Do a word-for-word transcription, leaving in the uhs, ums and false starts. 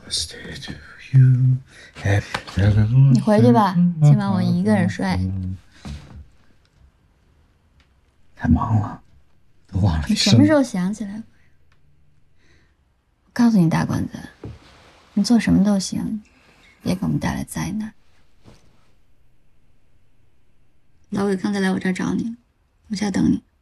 你回去吧，今晚我一个人睡。 太忙了，都忘了你什么时候想起来过呀？我告诉你，大管子，你做什么都行，别给我们带来灾难。老伟刚才来我这儿找你，我下等你。